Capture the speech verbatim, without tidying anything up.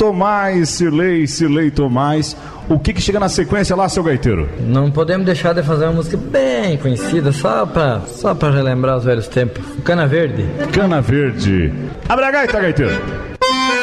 Tomás, Cirlei, Cirlei Tomás. O que que chega na sequência lá, seu gaiteiro? Não podemos deixar de fazer uma música bem conhecida, só pra, só pra relembrar os velhos tempos. Cana Verde. Cana Verde. Abre a gaita, gaiteiro.